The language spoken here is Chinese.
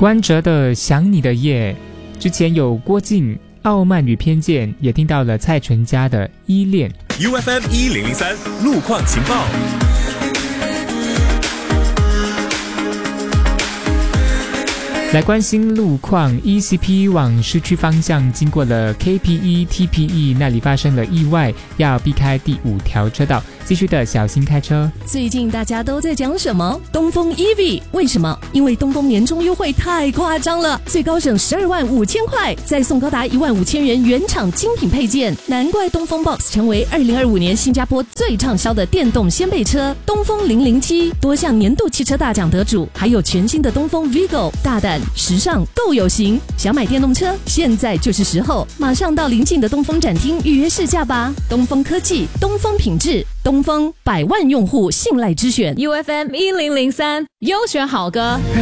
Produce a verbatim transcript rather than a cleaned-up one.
关喆的《想你的夜》，之前有郭靖《傲慢与偏见》，也听到了蔡淳佳的《依恋》。 U F M 一零零三路况情报。 来关心路况 ，E C P 往市区方向经过了 K P E T P E 那里发生了意外，要避开第五条车道，继续的小心开车。 最近大家都在讲什么？东风 E V， 为什么？因为东风年终优惠太夸张了，最高省十二万五千块，再送高达一万五千元原厂精品配件，难怪东风 Box 成为二零二五年新加坡最畅销的电动掀背车。东风零零七多项年度汽车大奖得主，还有全新的东风 Vigo， 大胆时尚够有型，想买电动车现在就是时候，马上到邻近的东风展厅预约试驾吧。东风科技，东风品质，东风百万用户信赖之选。 U F M 一零零三优选好歌。